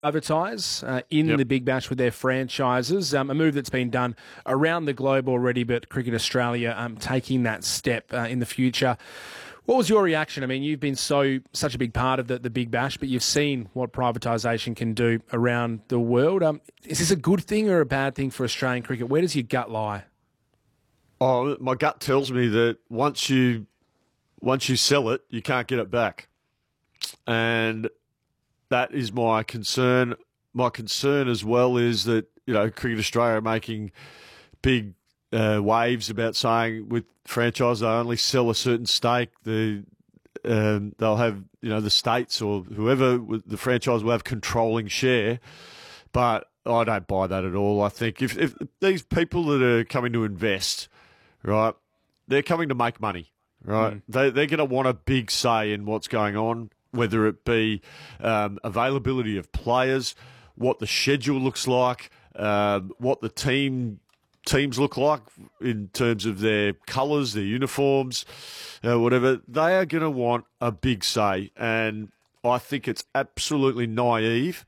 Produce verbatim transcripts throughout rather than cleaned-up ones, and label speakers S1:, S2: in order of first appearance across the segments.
S1: advertise uh, in
S2: Yep.
S1: the Big Bash with their franchises, um, a move that's been done around the globe already, but Cricket Australia um, taking that step uh, in the future. What was your reaction? I mean, you've been so such a big part of the, the Big Bash, but you've seen what privatisation can do around the world. Um, is this a good thing or a bad thing for Australian cricket? Where does your gut lie?
S2: Oh, my gut tells me that once you once you sell it, you can't get it back, and that is my concern. My concern as well is that, you know, Cricket Australia are making big uh, waves about saying with franchise they only sell a certain stake. The um, they'll have, you know, the states or whoever with the franchise will have controlling share, but I don't buy that at all. I think if, if these people that are coming to invest, right, they're coming to make money, right? Mm. They, they're going to want a big say in what's going on, whether it be um, availability of players, what the schedule looks like, um, what the team teams look like in terms of their colours, their uniforms, uh, whatever. They are going to want a big say, and I think it's absolutely naive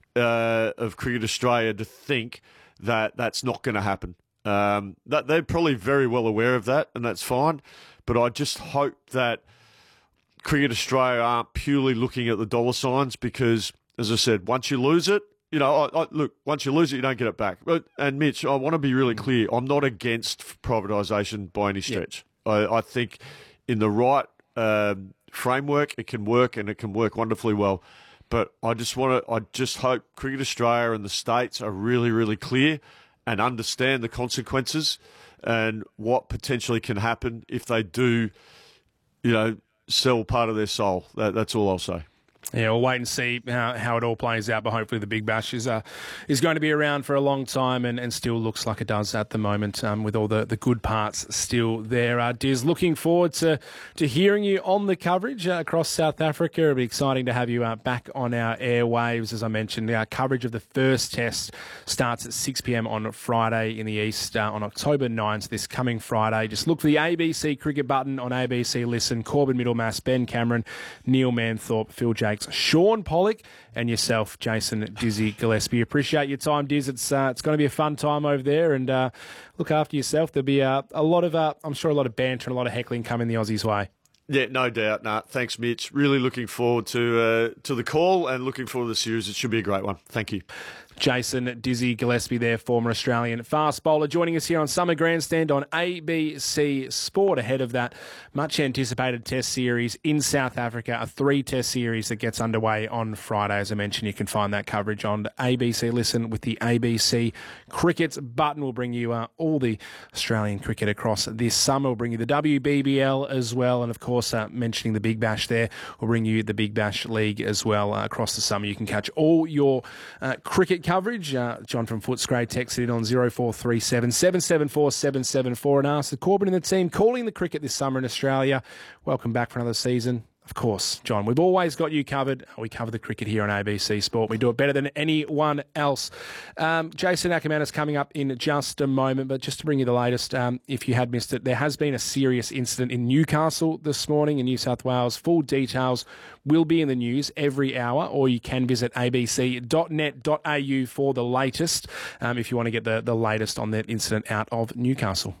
S2: uh, of Cricket Australia to think that that's not going to happen. Um, that they're probably very well aware of that, and that's fine. But I just hope that Cricket Australia aren't purely looking at the dollar signs because, as I said, once you lose it, you know, I, I, look, once you lose it, you don't get it back. But, and Mitch, I want to be really clear. I'm not against privatisation by any stretch. Yeah. I, I think in the right um, framework, it can work and it can work wonderfully well. But I just want to, I just hope Cricket Australia and the states are really, really clear and understand the consequences and what potentially can happen if they do, you know, sell part of their soul. That, that's all I'll say.
S1: Yeah, we'll wait and see how, how it all plays out, but hopefully the Big Bash is uh, is going to be around for a long time and, and still looks like it does at the moment um, with all the, the good parts still there. Uh, Diz, looking forward to, to hearing you on the coverage uh, across South Africa. It'll be exciting to have you uh, back on our airwaves. As I mentioned, our coverage of the first test starts at six p.m. on Friday in the East uh, on October ninth, this coming Friday. Just look for the A B C cricket button on A B C Listen. Corbin Middlemass, Ben Cameron, Neil Manthorpe, Phil Jakes, Sean Pollock, and yourself, Jason Dizzy Gillespie. Appreciate your time, Diz. It's uh, it's going to be a fun time over there, and uh, look after yourself. There'll be uh, a lot of, uh, I'm sure, a lot of banter and a lot of heckling coming the Aussies' way.
S2: Yeah, no doubt. Nah, thanks, Mitch. Really looking forward to uh, to the call and looking forward to the series. It should be a great one. Thank you.
S1: Jason Dizzy Gillespie there, former Australian fast bowler, joining us here on Summer Grandstand on A B C Sport ahead of that much-anticipated test series in South Africa, a three-test series that gets underway on Friday. As I mentioned, you can find that coverage on A B C Listen with the A B C Cricket button. We'll bring you uh, all the Australian cricket across this summer. We'll bring you the W B B L as well, and of course, uh, mentioning the Big Bash there, we'll bring you the Big Bash League as well uh, across the summer. You can catch all your uh, cricket coverage. Uh, John from Footscray texted in on zero four three seven, seven seven four, seven seven four and asked the Corbin and the team calling the cricket this summer in Australia. Welcome back for another season. Of course, John, we've always got you covered. We cover the cricket here on A B C Sport. We do it better than anyone else. Um, Jason Ackerman is coming up in just a moment, but just to bring you the latest, um, if you had missed it, there has been a serious incident in Newcastle this morning in New South Wales. Full details will be in the news every hour, or you can visit a b c dot net dot a u for the latest um, if you want to get the, the latest on that incident out of Newcastle.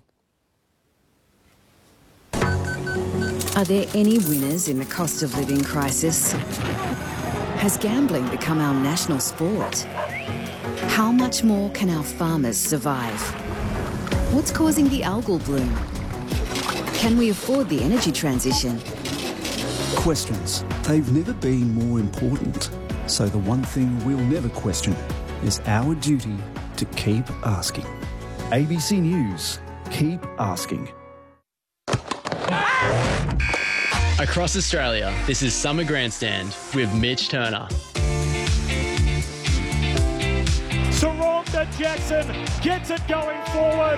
S3: Are there any winners in the cost of living crisis? Has gambling become our national sport? How much more can our farmers survive? What's causing the algal bloom? Can we afford the energy transition?
S4: Questions. They've never been more important. So the one thing we'll never question is our duty to keep asking. A B C News. Keep asking.
S5: Across Australia, this is Summer Grandstand with Mitch Turner.
S6: Saronda Jackson gets it going forward.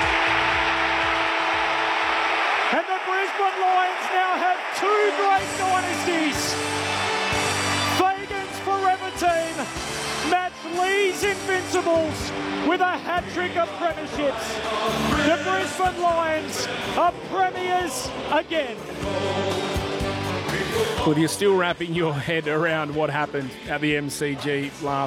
S6: And the Brisbane Lions now have two great dynasties. Fagan's Forever Team match Lee's Invincibles with a hat-trick of premierships. The Brisbane Lions are premiers again.
S1: Well, if you're still wrapping your head around what happened at the M C G last